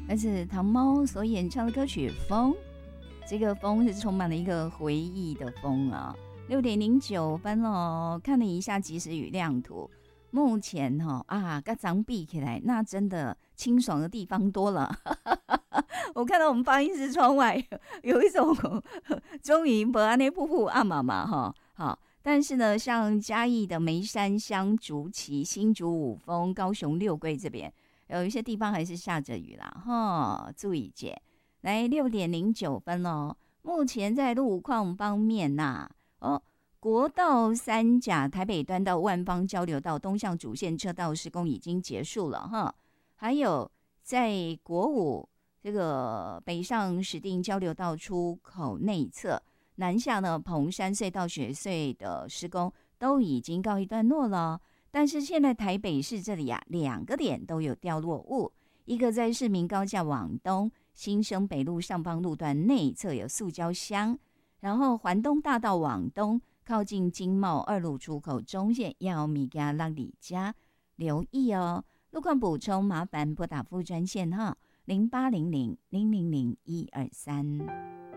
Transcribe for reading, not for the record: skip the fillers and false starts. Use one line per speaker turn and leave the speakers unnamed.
而是唐猫所演唱的歌曲《风》，这个风是充满了一个回忆的风啊。6:09哦，看了一下即时雨量图，目前跟咱比起来，那真的清爽的地方多了。我看到我们发音室窗外有一种终于不安内瀑布阿妈嘛哈好。但是呢，像嘉义的梅山乡、竹崎、新竹五峰、高雄六龟这边，有一些地方还是下着雨啦哈，注意些。来6:09哦，目前在路况方面国道3甲台北端到万芳交流道东向主线车道施工已经结束了哈，还有在国五这个北上石碇交流道出口内侧。南下呢，彭山隧道雪隧的施工都已经告一段落了，但是现在台北市这里2个点都有掉落物，一个在市民高架往东新生北路上方路段内侧有塑胶箱，然后环东大道往东靠近经贸2路出口中线要米加拉里加留意哦。路况补充麻烦拨打副专线哈，0800-000-123。